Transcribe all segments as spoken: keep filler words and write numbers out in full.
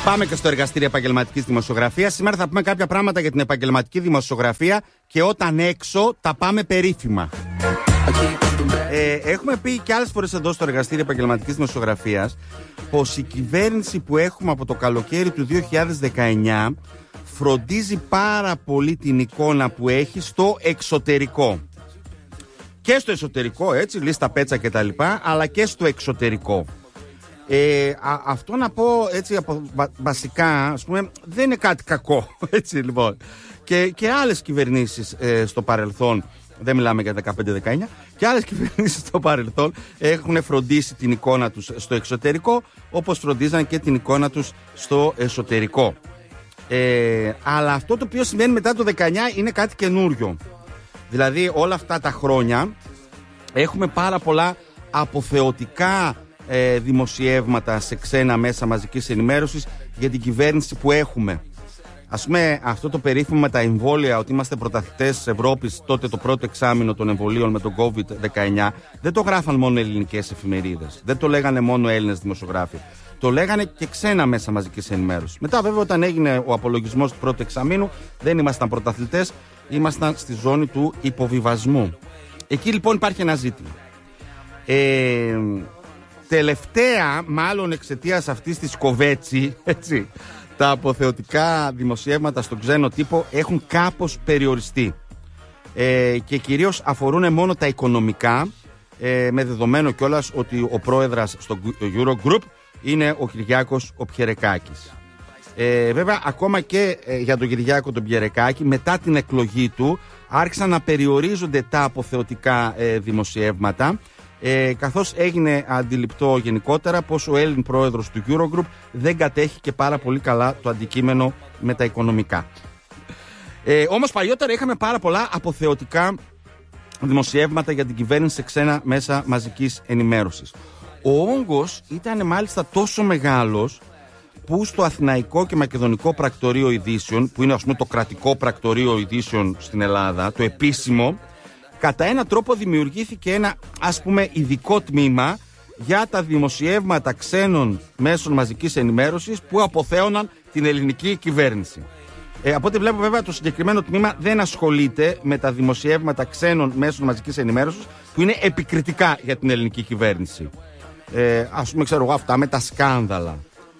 Πάμε και στο εργαστήριο επαγγελματικής δημοσιογραφίας. Σήμερα θα πούμε κάποια πράγματα για την επαγγελματική δημοσιογραφία και όταν έξω τα πάμε περίφημα. Ε, έχουμε πει και άλλες φορές εδώ στο εργαστήριο επαγγελματικής δημοσιογραφίας πως η κυβέρνηση που έχουμε από το καλοκαίρι του δύο χιλιάδες δεκαεννιά φροντίζει πάρα πολύ την εικόνα που έχει στο εξωτερικό. Και στο εσωτερικό, έτσι, λίστα πέτσα και τα λοιπά, αλλά και στο εξωτερικό. Ε, α, αυτό να πω έτσι από, βα, βασικά, ας πούμε, δεν είναι κάτι κακό, έτσι λοιπόν. Και, και άλλες κυβερνήσεις ε, στο παρελθόν, δεν μιλάμε για δεκαπέντε δεκαεννιά, και άλλες κυβερνήσεις στο παρελθόν έχουν φροντίσει την εικόνα τους στο εξωτερικό, όπως φροντίζαν και την εικόνα τους στο εσωτερικό. Ε, αλλά αυτό το οποίο σημαίνει μετά το δεκαεννιά είναι κάτι καινούριο. Δηλαδή όλα αυτά τα χρόνια έχουμε πάρα πολλά αποθεωτικά ε, δημοσιεύματα σε ξένα μέσα μαζικής ενημέρωσης για την κυβέρνηση που έχουμε. Ας πούμε αυτό το περίφημο με τα εμβόλια, ότι είμαστε πρωταθλητές της Ευρώπης, τότε το πρώτο εξάμηνο των εμβολίων με τον κόβιντ δεκαεννιά, δεν το γράφαν μόνο ελληνικές εφημερίδες, δεν το λέγανε μόνο Έλληνες δημοσιογράφοι. Το λέγανε και ξένα μέσα μαζικής ενημέρωσης. Μετά, βέβαια, όταν έγινε ο απολογισμός του πρώτου εξαμήνου, δεν ήμασταν πρωταθλητές, ήμασταν στη ζώνη του υποβιβασμού. Εκεί λοιπόν υπάρχει ένα ζήτημα. Ε, τελευταία, μάλλον εξαιτίας αυτής της κοβέτσι, έτσι, τα αποθεωτικά δημοσιεύματα στον ξένο τύπο έχουν κάπως περιοριστεί. Ε, και κυρίως αφορούν μόνο τα οικονομικά, ε, με δεδομένο κιόλας ότι ο πρόεδρας στο Eurogroup είναι ο Κυριάκος ο Πιερεκάκης. Ε, βέβαια, ακόμα και ε, για τον Κυριάκο τον Πιερεκάκη, μετά την εκλογή του, άρχισαν να περιορίζονται τα αποθεωτικά ε, δημοσιεύματα, ε, καθώς έγινε αντιληπτό γενικότερα πως ο Έλλην πρόεδρος του Eurogroup δεν κατέχει και πάρα πολύ καλά το αντικείμενο με τα οικονομικά. Ε, όμως παλιότερα είχαμε πάρα πολλά αποθεωτικά δημοσιεύματα για την κυβέρνηση σε ξένα μέσα μαζικής ενημέρωσης. Ο όγκος ήταν μάλιστα τόσο μεγάλος που στο Αθηναϊκό και Μακεδονικό Πρακτορείο Ειδήσεων, που είναι ας πούμε το κρατικό πρακτορείο ειδήσεων στην Ελλάδα, το επίσημο, κατά έναν τρόπο δημιουργήθηκε ένα ας πούμε ειδικό τμήμα για τα δημοσιεύματα ξένων μέσων μαζικής ενημέρωσης που αποθέωναν την ελληνική κυβέρνηση. Ε, από ό,τι βλέπω, βέβαια, το συγκεκριμένο τμήμα δεν ασχολείται με τα δημοσιεύματα ξένων μέσων μαζικής ενημέρωσης που είναι επικριτικά για την ελληνική κυβέρνηση. Ε, ας πούμε, ξέρω εγώ, αυτά με τα σκάνδαλα,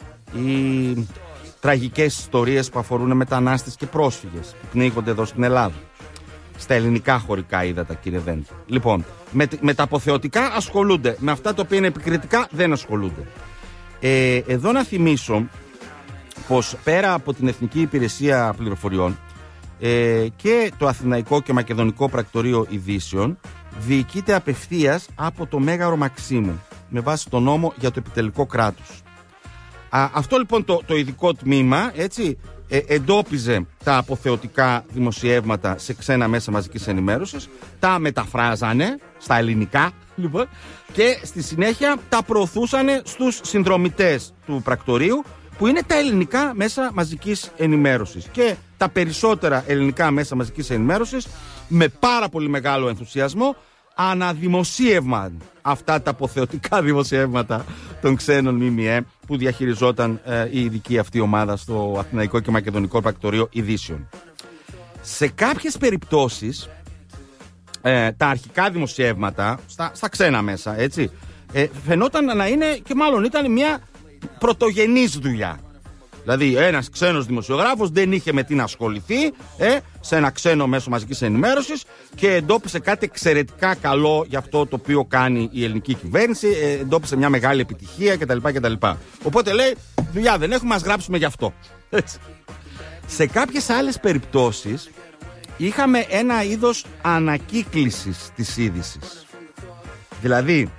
οι τραγικές ιστορίες που αφορούν μετανάστες και πρόσφυγες που πνίγονται εδώ στην Ελλάδα. Στα ελληνικά χωρικά ύδατα, κύριε Δέντη. Λοιπόν, με, με τα αποθεωτικά ασχολούνται, με αυτά τα οποία είναι επικριτικά δεν ασχολούνται. Ε, εδώ να θυμίσω πως πέρα από την Εθνική Υπηρεσία Πληροφοριών ε, και το Αθηναϊκό και Μακεδονικό Πρακτορείο Ειδήσεων διοικείται απευθείας από το Μέγαρο Μαξίμου με βάση τον νόμο για το επιτελικό κράτος. Α, αυτό λοιπόν το, το ειδικό τμήμα, έτσι, ε, εντόπιζε τα αποθεωτικά δημοσιεύματα σε ξένα μέσα μαζικής ενημέρωσης, τα μεταφράζανε στα ελληνικά λοιπόν, και στη συνέχεια τα προωθούσαν στους συνδρομητές του πρακτορείου, που είναι τα ελληνικά μέσα μαζικής ενημέρωσης. Και τα περισσότερα ελληνικά μέσα μαζικής ενημέρωσης με πάρα πολύ μεγάλο ενθουσιασμό αναδημοσίευαν αυτά τα αποθεωτικά δημοσιεύματα των ξένων ΜΜΕ που διαχειριζόταν ε, η ειδική αυτή ομάδα στο Αθηναϊκό και Μακεδονικό Πρακτορείο Ειδήσεων. Σε κάποιες περιπτώσεις ε, τα αρχικά δημοσιεύματα στα, στα ξένα μέσα, έτσι, ε, φαινόταν να είναι και μάλλον ήταν μια πρωτογενής δουλειά. Δηλαδή ένας ξένος δημοσιογράφος δεν είχε με τι να ασχοληθεί ε, σε ένα ξένο μέσο μαζικής ενημέρωσης και εντόπισε κάτι εξαιρετικά καλό για αυτό το οποίο κάνει η ελληνική κυβέρνηση, ε, εντόπισε μια μεγάλη επιτυχία κτλ. κτλ. Οπότε λέει, δουλειά δεν έχουμε, ας γράψουμε γι' αυτό. Έτσι. Σε κάποιες άλλες περιπτώσεις είχαμε ένα είδος ανακύκλησης της είδησης. Δηλαδή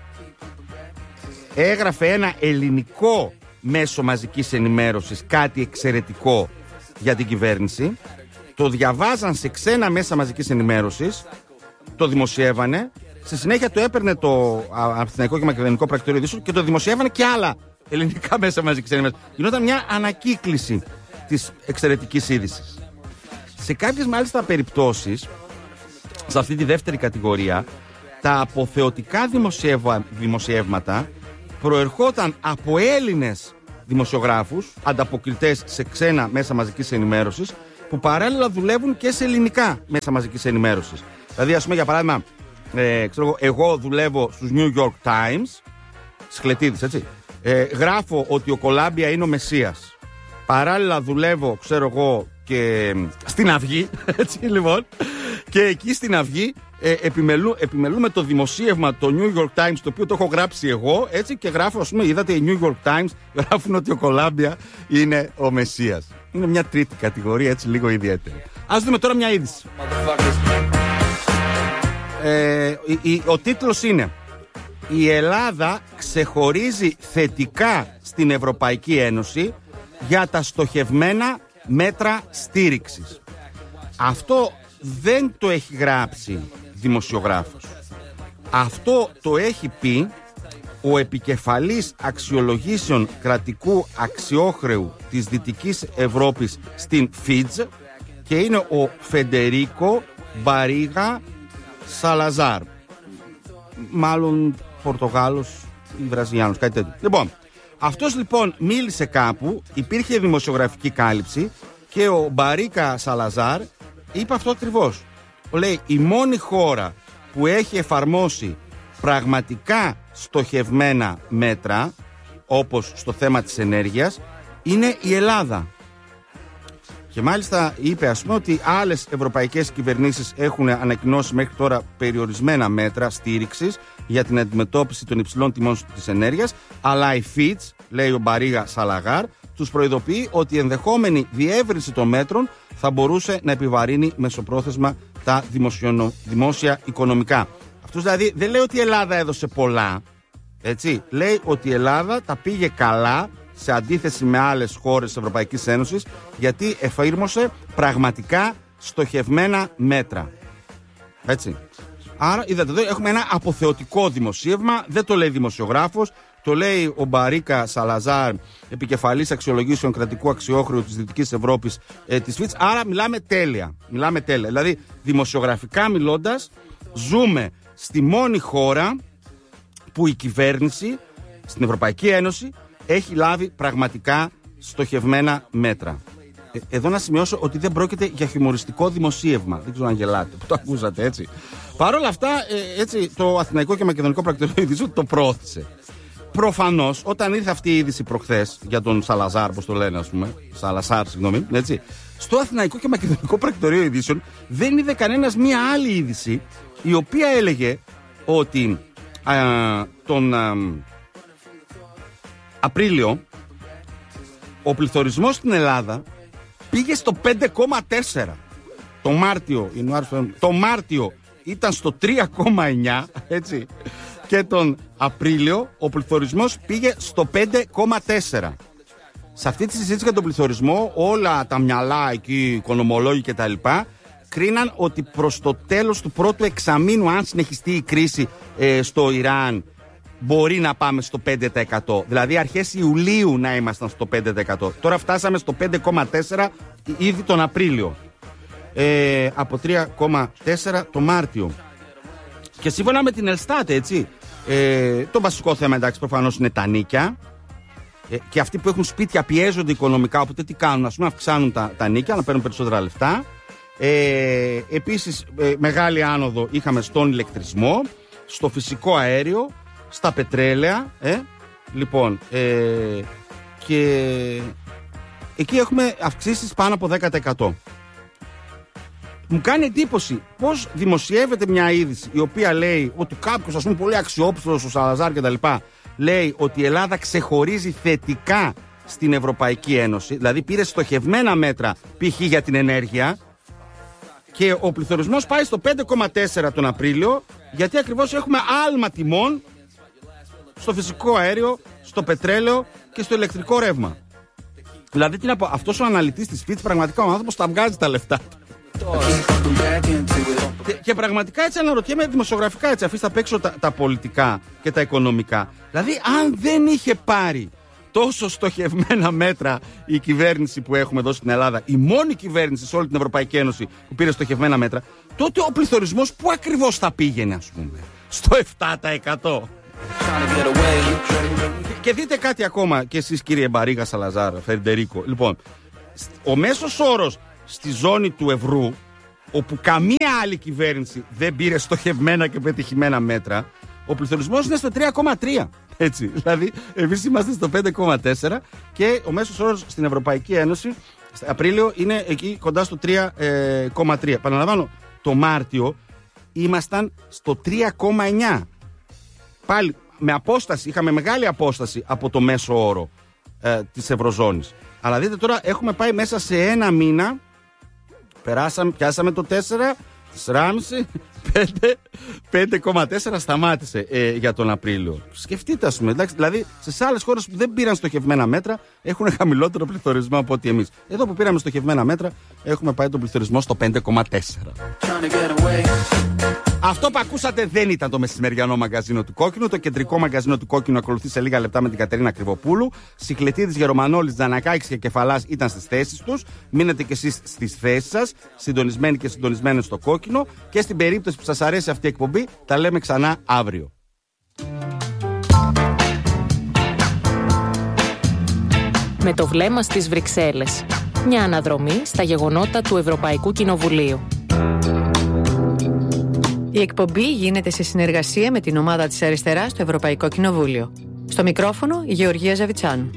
έγραφε ένα ελληνικό μέσο μαζικής ενημέρωσης κάτι εξαιρετικό για την κυβέρνηση, το διαβάζαν σε ξένα μέσα μαζικής ενημέρωσης, το δημοσιεύανε, στη συνέχεια το έπαιρνε το Αθηναϊκό και Μακεδονικό Πρακτορείο Ειδήσεων και το δημοσιεύανε και άλλα ελληνικά μέσα μαζικής ενημέρωσης. Γινόταν μια ανακύκληση της εξαιρετικής είδησης. Σε κάποιες μάλιστα περιπτώσεις, σε αυτή τη δεύτερη κατηγορία, τα αποθεωτικά δημοσιεύματα προερχόταν από Έλληνες δημοσιογράφους, ανταποκριτές σε ξένα μέσα μαζικής ενημέρωσης, που παράλληλα δουλεύουν και σε ελληνικά μέσα μαζικής ενημέρωσης. Δηλαδή, ας πούμε, για παράδειγμα, ε, ξέρω εγώ, εγώ δουλεύω στους New York Times, Σχλετίδης, έτσι. Ε, γράφω ότι ο Κολάμπια είναι ο Μεσσίας. Παράλληλα δουλεύω, ξέρω εγώ, και στην Αυγή, έτσι λοιπόν. Και εκεί στην Αυγή ε, επιμελού, επιμελούμε το δημοσίευμα το New York Times, το οποίο το έχω γράψει εγώ, έτσι, και γράφω, ας πούμε, είδατε, οι New York Times γράφουν ότι ο Κολάμπια είναι ο Μεσσίας. Είναι μια τρίτη κατηγορία, έτσι, λίγο ιδιαίτερη. Ας δούμε τώρα μια είδηση. Ε, η, η, ο τίτλος είναι: η Ελλάδα ξεχωρίζει θετικά στην Ευρωπαϊκή Ένωση για τα στοχευμένα μέτρα στήριξης. Αυτό δεν το έχει γράψει δημοσιογράφος. Αυτό το έχει πει ο επικεφαλής αξιολογήσεων κρατικού αξιόχρεου της Δυτικής Ευρώπης στην Fitch και είναι ο Φεντερίκο Μπαρίγα Σαλαζάρ. Μάλλον Πορτογάλος ή Βραζιλιάνος, κάτι τέτοιο. Λοιπόν, αυτός λοιπόν μίλησε κάπου, υπήρχε δημοσιογραφική κάλυψη και ο Μπαρίκα Σαλαζάρ είπε αυτό ακριβώς. Λέει, η μόνη χώρα που έχει εφαρμόσει πραγματικά στοχευμένα μέτρα, όπως στο θέμα της ενέργειας, είναι η Ελλάδα. Και μάλιστα είπε, ας πούμε, ότι άλλες ευρωπαϊκές κυβερνήσεις έχουν ανακοινώσει μέχρι τώρα περιορισμένα μέτρα στήριξης για την αντιμετώπιση των υψηλών τιμών της ενέργειας, αλλά η Fitch, λέει ο Μπαρίγα Σαλαγάρ, τους προειδοποιεί ότι η ενδεχόμενη διεύρυνση των μέτρων θα μπορούσε να επιβαρύνει μεσοπρόθεσμα τα δημοσιο... δημόσια οικονομικά. Αυτός δηλαδή δεν λέει ότι η Ελλάδα έδωσε πολλά, έτσι. Λέει ότι η Ελλάδα τα πήγε καλά σε αντίθεση με άλλες χώρες της Ευρωπαϊκής Ένωσης, γιατί εφήρμοσε πραγματικά στοχευμένα μέτρα. Έτσι. Άρα, είδατε εδώ, έχουμε ένα αποθεωτικό δημοσίευμα, δεν το λέει δημοσιογράφος, το λέει ο Μπαρίκα Σαλαζάρ, επικεφαλής αξιολογήσεων κρατικού αξιόχρεου της Δυτικής Ευρώπης, ε, της Fitch. Άρα μιλάμε τέλεια. Μιλάμε τέλεια. Δηλαδή, δημοσιογραφικά μιλώντας, ζούμε στη μόνη χώρα που η κυβέρνηση στην Ευρωπαϊκή Ένωση έχει λάβει πραγματικά στοχευμένα μέτρα. Ε, εδώ να σημειώσω ότι δεν πρόκειται για χιουμοριστικό δημοσίευμα. Δεν ξέρω αν γελάτε, που το ακούσατε, έτσι. Παρ' όλα αυτά, ε, έτσι, το Αθηναϊκό και Μακεδονικό Πρακτορείο Ειδήσεων το πρόωθησε. Προφανώς, όταν ήρθε αυτή η είδηση προχθές για τον Σαλαζάρ, πώς το λένε, ας πούμε, Σαλασάρ, συγγνώμη, έτσι, στο Αθηναϊκό και Μακεδονικό Πρακτορείο Ειδήσεων δεν είδε κανένας μία άλλη είδηση, η οποία έλεγε ότι α, τον α, Απρίλιο ο πληθωρισμός στην Ελλάδα πήγε στο πέντε κόμμα τέσσερα. Το Μάρτιο, το Μάρτιο ήταν στο τρία κόμμα εννιά, έτσι. Και τον Απρίλιο ο πληθωρισμός πήγε στο πέντε κόμμα τέσσερα. Σε αυτή τη συζήτηση για τον πληθωρισμό, όλα τα μυαλά εκεί, οικονομολόγοι και τα λοιπά, κρίναν ότι προς το τέλος του πρώτου εξαμήνου, αν συνεχιστεί η κρίση ε, στο Ιράν, μπορεί να πάμε στο πέντε τοις εκατό. Δηλαδή αρχές Ιουλίου να ήμασταν στο πέντε τοις εκατό. Τώρα φτάσαμε στο πέντε κόμμα τέσσερα ήδη τον Απρίλιο. Ε, από τρία κόμμα τέσσερα το Μάρτιο. Και σύμφωνα με την Ελστάτ, έτσι, ε, το βασικό θέμα, εντάξει, προφανώς είναι τα νίκια. Ε, και αυτοί που έχουν σπίτια πιέζονται οικονομικά, οπότε τι κάνουν, ας πούμε, αυξάνουν τα, τα νίκια, να παίρνουν περισσότερα λεφτά. Ε, επίσης, ε, μεγάλη άνοδο είχαμε στον ηλεκτρισμό, στο φυσικό αέριο, στα πετρέλαια, ε, λοιπόν, ε, και εκεί έχουμε αυξήσεις πάνω από δέκα τοις εκατό. Μου κάνει εντύπωση πώς δημοσιεύεται μια είδηση η οποία λέει ότι κάποιος, ας πούμε, πολύ αξιόπιστος, ο Σαλαζάρ κτλ., λέει ότι η Ελλάδα ξεχωρίζει θετικά στην Ευρωπαϊκή Ένωση, δηλαδή πήρε στοχευμένα μέτρα π.χ. για την ενέργεια, και ο πληθωρισμός πάει στο πέντε κόμμα τέσσερα τον Απρίλιο, γιατί ακριβώς έχουμε άλμα τιμών στο φυσικό αέριο, στο πετρέλαιο και στο ηλεκτρικό ρεύμα. Δηλαδή, τι να πω, αυτός ο αναλυτής της Fitch, πραγματικά ο άνθρωπος τα βγάζει τα λεφτά. Και, και πραγματικά έτσι αναρωτιέμαι δημοσιογραφικά, έτσι, αφήστε απ' έξω τα, τα πολιτικά και τα οικονομικά. Δηλαδή, αν δεν είχε πάρει τόσο στοχευμένα μέτρα η κυβέρνηση που έχουμε εδώ στην Ελλάδα, η μόνη κυβέρνηση σε όλη την Ευρωπαϊκή Ένωση που πήρε στοχευμένα μέτρα, τότε ο πληθωρισμός πού ακριβώς θα πήγαινε, ας πούμε? Στο επτά τοις εκατό. Και δείτε κάτι ακόμα και εσείς, κύριε Μπαρίγα Σαλαζάρ, Φερντερίκο. Λοιπόν, ο μέσος όρος στη ζώνη του ευρώ, όπου καμία άλλη κυβέρνηση δεν πήρε στοχευμένα και πετυχημένα μέτρα, ο πληθωρισμός είναι στο τρία κόμμα τρία. Έτσι, δηλαδή εμείς είμαστε στο πέντε κόμμα τέσσερα και ο μέσος όρος στην Ευρωπαϊκή Ένωση Απρίλιο είναι εκεί κοντά στο τρία κόμμα τρία. Παναλαμβάνω, το Μάρτιο ήμασταν στο τρία κόμμα εννιά. Πάλι με απόσταση, είχαμε μεγάλη απόσταση από το μέσο όρο ε, της Ευρωζώνης. Αλλά δείτε τώρα, έχουμε πάει μέσα σε ένα μήνα, περάσαμε, πιάσαμε το τέσσερα, τέσσερα κόμμα πέντε, πέντε κόμμα τέσσερα σταμάτησε ε, για τον Απρίλιο. Σκεφτείτε, ας πούμε, εντάξει, δηλαδή σε άλλες χώρες που δεν πήραν στοχευμένα μέτρα έχουν χαμηλότερο πληθωρισμό από ότι εμείς. Εδώ που πήραμε στοχευμένα μέτρα έχουμε πάει τον πληθωρισμό στο πέντε κόμμα τέσσερα. Αυτό που ακούσατε δεν ήταν το μεσημεριανό μαγκαζίνο του Κόκκινου. Το κεντρικό μαγκαζίνο του Κόκκινου ακολουθεί σε λίγα λεπτά με την Κατερίνα Κρυβοπούλου. Σιχλετίδης, Γερομανόλης, Τζανακάκης και Κεφαλάς ήταν στις θέσεις τους. Μείνετε κι εσείς στις θέσεις σας, συντονισμένοι και συντονισμένοι στο Κόκκινο. Και στην περίπτωση που σας αρέσει αυτή η εκπομπή, τα λέμε ξανά αύριο. Με το βλέμμα στις Βρυξέλλες. Μια αναδρομή στα γεγονότα του Ευρωπαϊκού Κοινοβουλίου. Η εκπομπή γίνεται σε συνεργασία με την ομάδα της Αριστεράς στο Ευρωπαϊκό Κοινοβούλιο. Στο μικρόφωνο η Γεωργία Ζαβιτσάνου.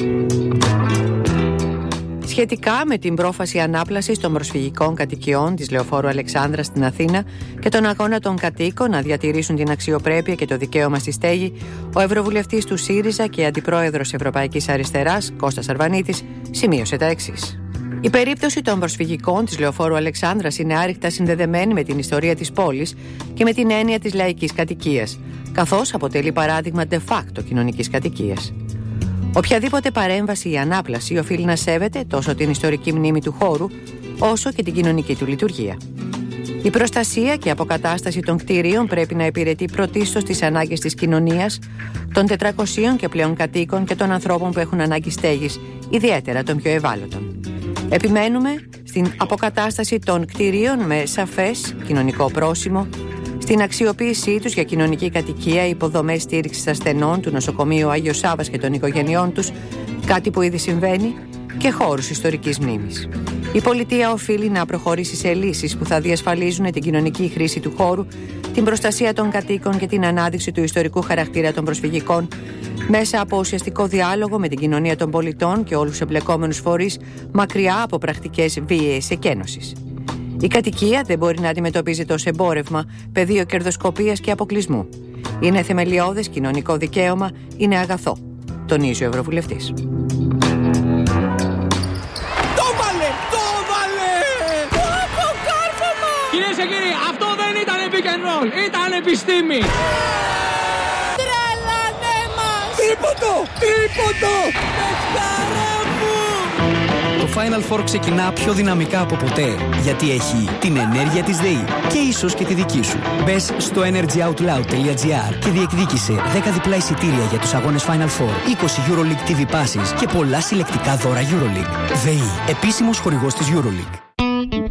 Σχετικά με την πρόφαση ανάπλασης των προσφυγικών κατοικιών της Λεωφόρου Αλεξάνδρας στην Αθήνα και τον αγώνα των κατοίκων να διατηρήσουν την αξιοπρέπεια και το δικαίωμα στη στέγη, ο Ευρωβουλευτής του ΣΥΡΙΖΑ και Αντιπρόεδρος Ευρωπαϊκής Αριστεράς, Κώστας Αρβανίτης, σημείωσε τα εξής. Η περίπτωση των προσφυγικών της Λεωφόρου Αλεξάνδρας είναι άρρηκτα συνδεδεμένη με την ιστορία της πόλης και με την έννοια της λαϊκής κατοικίας, καθώς αποτελεί παράδειγμα de facto κοινωνικής κατοικίας. Οποιαδήποτε παρέμβαση ή ανάπλαση οφείλει να σέβεται τόσο την ιστορική μνήμη του χώρου, όσο και την κοινωνική του λειτουργία. Η προστασία και αποκατάσταση των κτηρίων πρέπει να υπηρετεί πρωτίστως τις ανάγκες της κοινωνίας, των τετρακοσίων και πλέον κατοίκων και των ανθρώπων που έχουν ανάγκη στέγης, ιδιαίτερα των πιο ευάλωτων. Επιμένουμε στην αποκατάσταση των κτηρίων με σαφές κοινωνικό πρόσημο, στην αξιοποίησή τους για κοινωνική κατοικία, υποδομές στήριξης ασθενών του νοσοκομείου Άγιος Σάββας και των οικογενειών τους, κάτι που ήδη συμβαίνει, και χώρους ιστορικής μνήμης. Η πολιτεία οφείλει να προχωρήσει σε λύσεις που θα διασφαλίζουν την κοινωνική χρήση του χώρου, την προστασία των κατοίκων και την ανάδειξη του ιστορικού χαρακτήρα των προσφυγικών, μέσα από ουσιαστικό διάλογο με την κοινωνία των πολιτών και όλους τους εμπλεκόμενους φορείς, μακριά από πρακτικές βίαιης εκένωσης. Η κατοικία δεν μπορεί να αντιμετωπίζεται ως εμπόρευμα, πεδίο κερδοσκοπίας και αποκλεισμού. Είναι θεμελιώδες κοινωνικό δικαίωμα, είναι αγαθό, τονίζει ο Ευρωβουλευτής. Το βάλε! Το βάλε! Το κάρφωμα! Κυρίες και κύριοι, αυτό δεν ήταν pick and roll, ήταν επιστήμη! Τρελανέ μας! Τρίποντο! Τρίποντο! Πεχτάρα μου! Το Final Four ξεκινά πιο δυναμικά από ποτέ, γιατί έχει την ενέργεια της ΔΕΗ και ίσως και τη δική σου. Μπες στο energyoutloud τελεία gr και διεκδίκησε δέκα διπλά εισιτήρια για τους αγώνες Final Four, είκοσι EuroLeague τι βι Passes και πολλά συλλεκτικά δώρα EuroLeague. ΔΕΗ, επίσημος χορηγός της EuroLeague.